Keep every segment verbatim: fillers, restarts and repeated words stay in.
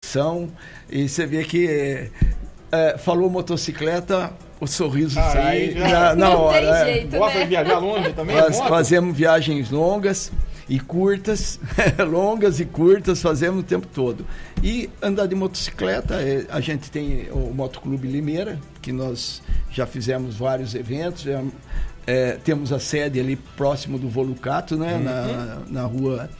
são, e você vê que é, falou motocicleta, o sorriso ah, sai já... na, na hora. Não tem jeito, é. Gosta né? de viajar longe também? Nós moto? fazemos viagens longas e curtas, longas e curtas, fazemos o tempo todo. E andar de motocicleta, a gente tem o Motoclube Limeira, que nós já fizemos vários eventos, é, é, temos a sede ali próximo do Volucato, né, uhum. na, na rua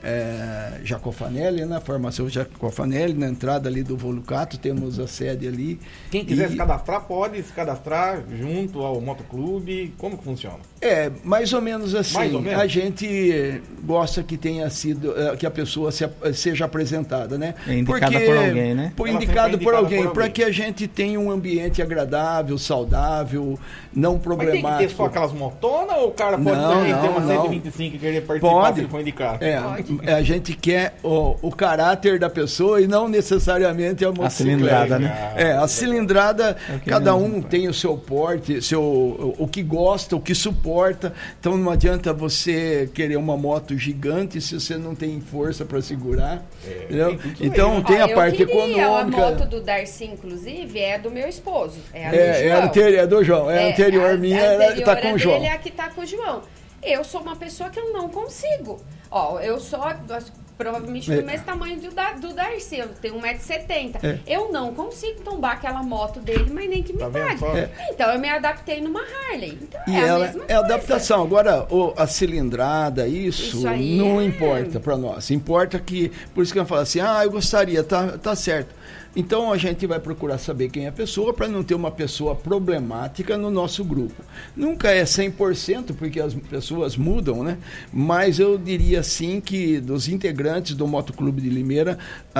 é, Jacofanelli, na farmácia Jacofanelli, na entrada ali do Volucato, temos a sede ali. Quem quiser e... se cadastrar, pode se cadastrar junto ao Motoclube, como que funciona? É, mais ou menos assim. Mais ou menos? A gente gosta que tenha sido, que a pessoa se, seja apresentada, né? É indicada Porque, por alguém, né? Por Ela indicado é por alguém, por alguém. para que a gente tenha um ambiente agradável, saudável, não problemático. Mas tem que ter só aquelas motonas ou o cara pode Não, também não, ter uma não. cento e vinte e cinco e querer participar Pode. se ele for indicado? É, Pode. a gente quer o, o caráter da pessoa e não necessariamente a motocicleta. cilindrada, né? É, a cilindrada, É que cada mesmo, um pai. tem o seu porte, seu, o, o que gosta, o que suporta. Então não adianta você querer uma moto gigante se você não tem força para segurar. É, entendeu? tem tudo Então aí. tem Ó, a parte eu queria, econômica. A moto do Darcy, inclusive, é do meu esposo. É a do É, é, João. anterior, é do João. É, É, anterior a- minha, a ela anterior tá com o é João. dele é a que tá com o João. Eu sou uma pessoa que eu não consigo. Ó, eu sou provavelmente do É. mesmo tamanho do, da, do Darcy, eu tenho um metro e setenta. É. Eu não consigo tombar aquela moto dele, mas nem que me Tá vendo pague. só? É. Então eu me adaptei numa Harley. Então E é a ela mesma é coisa. adaptação. Agora, o- a cilindrada, isso, Isso aí não é- importa para nós. Importa que, por isso que eu falo assim, ah, eu gostaria, tá, tá certo. Então a gente vai procurar saber quem é a pessoa para não ter uma pessoa problemática no nosso grupo. Nunca é cem por cento, porque as pessoas mudam, né? Mas eu diria sim que dos integrantes do Motoclube de Limeira,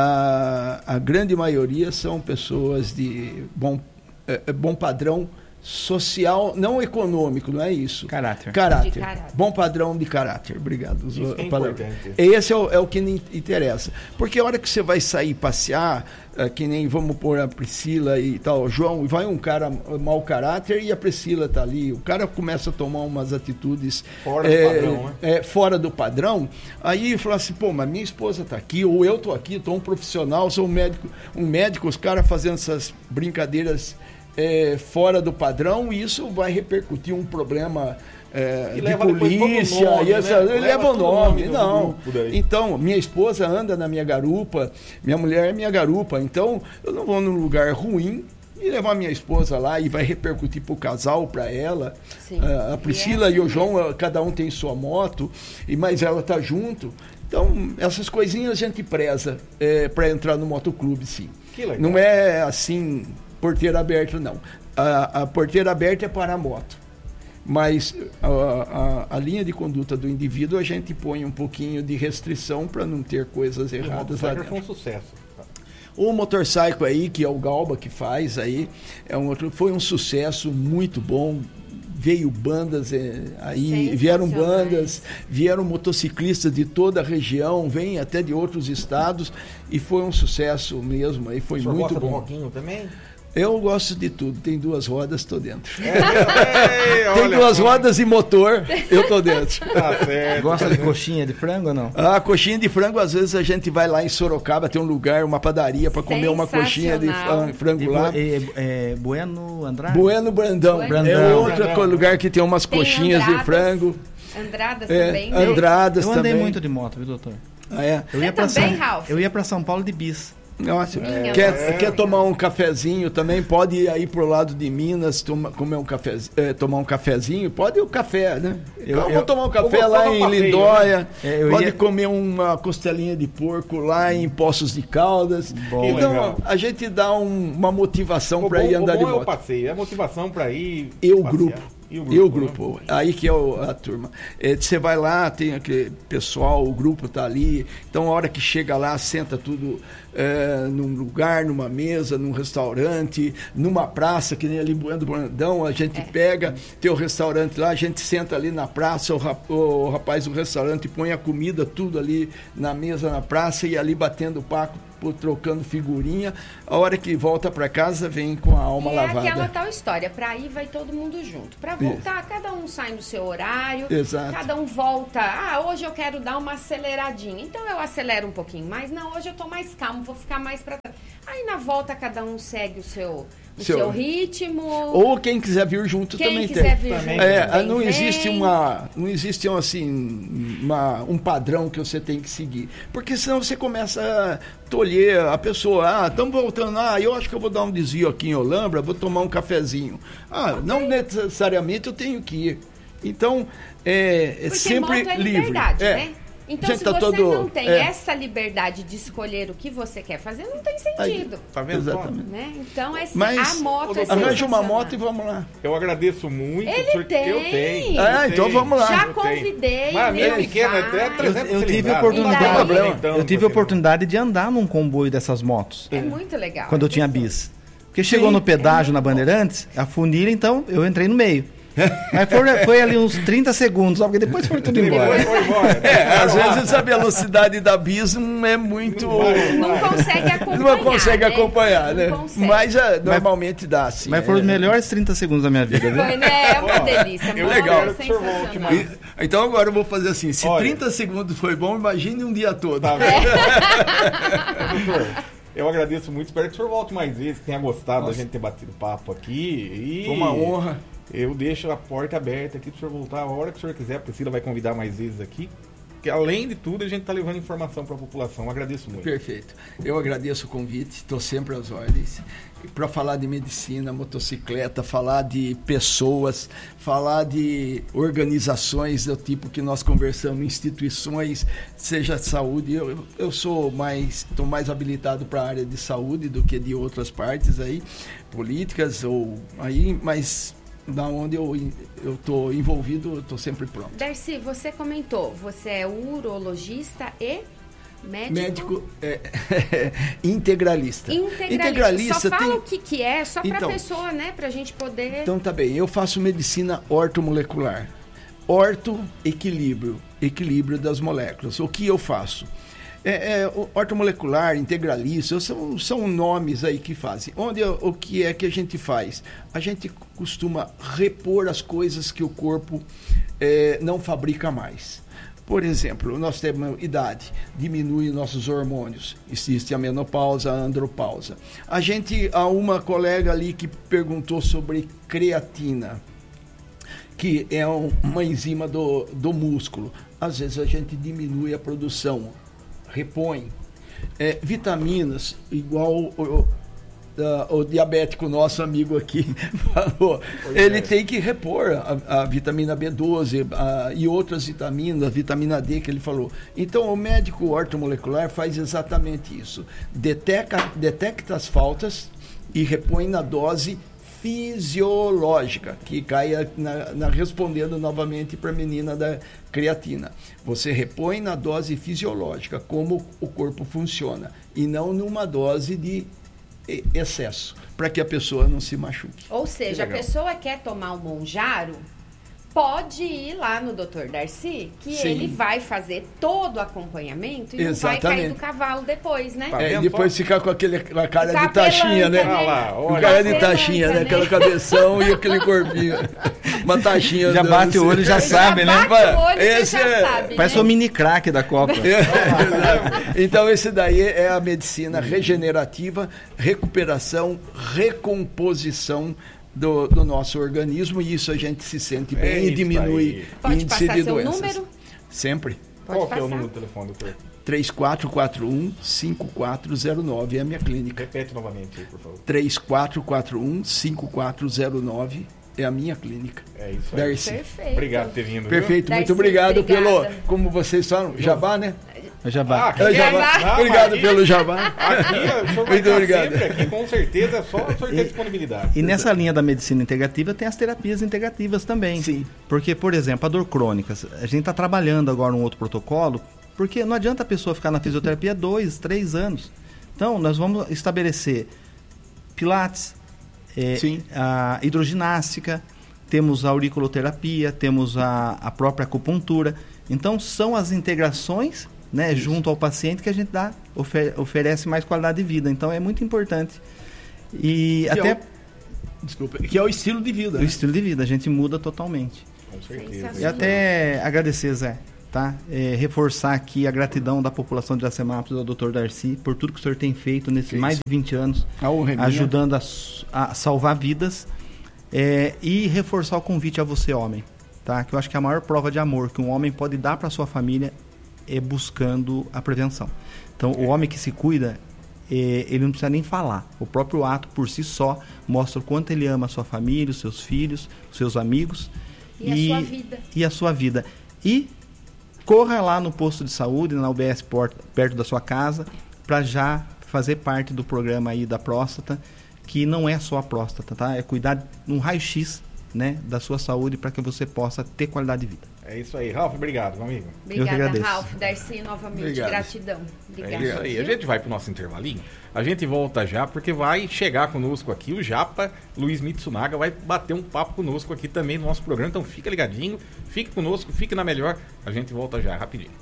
a, a grande maioria são pessoas de bom, é, bom padrão social, não econômico, não é isso. Caráter. Caráter. De caráter. Bom padrão de caráter. Obrigado. Isso que é a palavra. importante. Esse é o, é o que me interessa. Porque a hora que você vai sair passear, é, que nem vamos pôr a Priscila e tal, João, vai um cara mau caráter e a Priscila tá ali. O cara começa a tomar umas atitudes Fora do é, padrão, né? é, fora do padrão. Aí fala assim, pô, mas minha esposa tá aqui, ou eu tô aqui, tô um profissional, sou um médico, um médico, os caras fazendo essas brincadeiras é, fora do padrão, e isso vai repercutir um problema é, E de leva depois todo o polícia, nome, e essa, né? leva, Leva o todo o nome, nome do não. grupo daí. Então, minha esposa anda na minha garupa, minha mulher é minha garupa, então eu não vou num lugar ruim e levar minha esposa lá e vai repercutir pro casal, para ela. Sim. A, a Priscila E é e o assim João, mesmo. cada um tem sua moto, e mas ela tá junto. Então, essas coisinhas a gente preza é, para entrar no motoclube, sim. Que legal. Não é assim, porteira aberta, não. A, a porteira aberta é para a moto. Mas a, a, a linha de conduta do indivíduo, a gente põe um pouquinho de restrição para não ter coisas E o erradas lá Motorcycle foi dentro. um sucesso. O Motorcycle aí, que é o Galba que faz aí, é um outro, foi um sucesso muito bom. Veio bandas é, aí, vieram bandas, vieram motociclistas de toda a região, vêm até de outros estados, e foi um sucesso mesmo, aí foi O senhor muito gosta do bom. roquinho também? Eu gosto de tudo, tem duas rodas, tô dentro. É, é, Tem olha duas só. rodas e motor, eu tô dentro. Tá certo. Gosta de coxinha de frango ou não? Ah, coxinha de frango, às vezes a gente vai lá em Sorocaba, tem um lugar, uma padaria para comer uma coxinha de Sensacional. fran- frango E lá. Bu- é, é Bueno Andrade? Bueno Brandão, Bueno é Brandão. outro Brandão. lugar que tem umas Tem coxinhas de Andradas. frango. Andradas É, também. né? Andradas Eu andei também. muito de moto, viu, doutor? Ah, é? Eu Você ia pra também, São, Ralph? eu ia pra São Paulo de bis. Nossa, Minha quer, nossa. quer tomar um cafezinho também? Pode ir aí pro lado de Minas, toma, comer um café, eh, tomar um cafezinho? Pode ir o café, né? Eu- Eu, vou eu- tomar um café eu vou lá tomar um em passeio, Lindóia, né? É, eu pode ia- comer uma costelinha de porco lá em Poços de Caldas. Bom. Então, Legal. a gente dá um- uma motivação O para bom, ir andar o de bom é o moto. passeio, é a motivação para ir E o passear. grupo. E o E o grupo, grupo. né? Aí que é o- a turma. É, você vai lá, tem aquele pessoal, o grupo tá ali. Então, a hora que chega lá, senta tudo é, num lugar, numa mesa, num restaurante, numa praça, que nem ali em Bueno do Brandão, a gente É. pega, tem o restaurante lá, a gente senta ali na praça, o, rap- o rapaz do restaurante põe a comida, tudo ali na mesa, na praça, e ali batendo papo, papo, trocando figurinha. A hora que volta para casa, vem com a alma e lavada. É aquela tal história, para ir vai todo mundo junto. Para voltar, Isso. cada um sai no seu horário, Exato. cada um volta. Ah, hoje eu quero dar uma aceleradinha, então eu acelero um pouquinho mais. Não, hoje eu tô mais calmo, vou ficar mais para trás. Aí na volta cada um segue o seu, o seu... seu ritmo. Ou quem quiser vir junto quem também quiser tem. Vir também. Junto, é, também não vem. existe uma, não existe um, assim, uma, um padrão que você tem que seguir, porque senão você começa a tolher a pessoa. Ah, estamos voltando. Ah, eu acho que eu vou dar um desvio aqui em Olambra, vou tomar um cafezinho. Ah, okay. Não necessariamente eu tenho que ir. Então é, é sempre moto é livre. Liberdade, é. né? Então, Gente, se tá você todo, não tem é. essa liberdade de escolher o que você quer fazer, não tem sentido. Aí, tá vendo? Exatamente. Né? Então, é, Mas, a moto é arranja uma moto e vamos lá. Eu agradeço muito. Ele porque tem. Eu tenho. Ah, eu então tenho. vamos lá. Já Eu convidei. Mas a minha meu pequena é pai. trezentos Eu, eu tive a cilindradas. oportunidade, Daí- eu tive a oportunidade de andar num comboio dessas motos. É muito legal. Quando eu tinha bis. Porque chegou Sim, no pedágio é na Bandeirantes, a funilha, então eu entrei no meio. Mas foi, foi ali uns trinta segundos, só porque depois foi tudo embora. Depois foi embora. É, às vezes a velocidade da bis não é muito. Não vai, Não consegue acompanhar. Não consegue né? acompanhar, né? Não consegue. Mas ah, normalmente dá, sim. Mas foram é. os melhores trinta segundos da minha vida, viu? Foi, né? É uma delícia. Eu moto legal. é quero que o senhor volte sensacional. mais. E- Então agora eu vou fazer assim: se Olha. trinta segundos foi bom, imagine um dia todo. Tá vendo? Doutor, eu agradeço muito. Espero que o senhor volte mais vezes, que tenha gostado Nossa. da gente ter batido papo aqui. E Foi uma honra. Eu deixo a porta aberta aqui para o senhor voltar a hora que o senhor quiser. A Priscila vai convidar mais vezes aqui. Porque além de tudo, a gente está levando informação para a população. Agradeço muito. Perfeito. Eu agradeço o convite, estou sempre às ordens. Para falar de medicina, motocicleta, falar de pessoas, falar de organizações do tipo que nós conversamos, instituições, seja saúde. Eu, eu sou mais, estou mais habilitado para a área de saúde do que de outras partes aí, políticas ou aí, mas da onde eu eu estou envolvido, eu estou sempre pronto. Darcy, você comentou, você é urologista e médico? Médico é, integralista. Integralista. Integralista Só fala tem... o que, que é, só para a Então, pessoa, né? Para a gente poder... Então tá bem, eu faço medicina ortomolecular. Orto, equilíbrio, equilíbrio das moléculas. O que eu faço? É, é, ortomolecular, integralista, são, são nomes aí que fazem. Onde o que é que a gente faz? A gente costuma repor as coisas que o corpo é, não fabrica mais. Por exemplo, nós temos idade, diminui nossos hormônios, existe a menopausa, a andropausa. A gente, há uma colega ali que perguntou sobre creatina, que é um, uma enzima do, do músculo. Às vezes a gente diminui a produção, repõe. É, vitaminas, igual o, o, uh, o diabético nosso amigo aqui falou, pois ele é. tem que repor a, a vitamina B doze a, e outras vitaminas, a vitamina D que ele falou. Então o médico ortomolecular faz exatamente isso. Detecta, detecta as faltas e repõe na dose fisiológica, que cai na, na, respondendo novamente para a menina da creatina. Você repõe na dose fisiológica, como o corpo funciona, e não numa dose de excesso, para que a pessoa não se machuque. Ou seja, a pessoa quer tomar um Monjaro, pode ir lá no doutor Darcy, que Sim. ele vai fazer todo o acompanhamento e Exatamente. não vai cair do cavalo depois, né? É, e depois ficar com aquele, aquela cara de taxinha, né? Ah lá, olha. Cara de taxinha, né? Aquela cabeção e aquele corpinho. Uma taxinha. Já bate o olho, já, já sabe, né? Bate o olho, esse já é... sabe, Parece né? um mini craque da Copa. Então esse daí é a medicina regenerativa, recuperação, recomposição Do, do nosso organismo, e isso a gente se sente bem é e diminui o índice de doenças. Número? Sempre. Pode Qual passar. que é o número do telefone, doutor? três quatro quatro um, cinco quatro zero nove é a minha clínica. Repete novamente aí, por favor. três quatro quatro um, cinco quatro zero nove é a minha clínica. É isso aí. Darcy. Perfeito. Obrigado por ter vindo. Perfeito, Darcy, muito obrigado obrigada. pelo, como vocês falam, jabá, né? Jabá. Ah, É, jabá. Ah, obrigado aqui, pelo jabá. Aqui, o senhor vai Muito estar obrigado. sempre aqui, com certeza, é só o senhor ter disponibilidade. E nessa linha da medicina integrativa tem as terapias integrativas também. Sim. Porque, por exemplo, a dor crônica, a gente está trabalhando agora um outro protocolo, porque não adianta a pessoa ficar na fisioterapia dois, três anos. Então, nós vamos estabelecer pilates, é, a hidroginástica, temos a auriculoterapia, temos a, a própria acupuntura. Então, são as integrações né, junto ao paciente, que a gente dá, ofer- oferece mais qualidade de vida. Então é muito importante. E que até... É o, desculpa, que é o estilo de vida. O né? estilo de vida, a gente muda totalmente. Com certeza. E até agradecer, Zé, tá? É, reforçar aqui a gratidão da população de Iracemápolis ao doutor Darcy por tudo que o senhor tem feito nesses Que mais isso. de vinte anos, A honra é minha. ajudando a, s- a salvar vidas, é, e reforçar o convite a você, homem, tá? Que eu acho que a maior prova de amor que um homem pode dar para sua família é buscando a prevenção. Então, o homem que se cuida, é, ele não precisa nem falar. O próprio ato por si só mostra o quanto ele ama a sua família, os seus filhos, os seus amigos. E a sua vida. E a sua vida. E corra lá no posto de saúde, na U B S Porto, perto da sua casa, para já fazer parte do programa aí da próstata, que não é só a próstata, tá? É cuidar de um raio-x, né, da sua saúde para que você possa ter qualidade de vida. É isso aí. Ralf, obrigado, meu amigo. Obrigada, agradeço. Ralf. Darcy, novamente, Obrigado. gratidão. É Obrigada. isso aí. A viu? gente vai pro nosso intervalinho. A gente volta já, porque vai chegar conosco aqui o Japa Luiz Mitsunaga, vai bater um papo conosco aqui também no nosso programa. Então fica ligadinho, fique conosco, fique na melhor. A gente volta já, rapidinho.